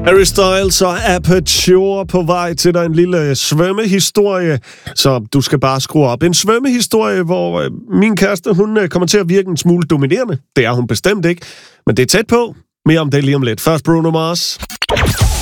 Harry Styles og Aperture på vej til dig, en lille svømmehistorie, så du skal bare skrue op. En svømmehistorie, hvor min kæreste, hun kommer til at virke en smule dominerende. Det er hun bestemt ikke, men det er tæt på. Mere om det lige om lidt. Først Bruno Mars.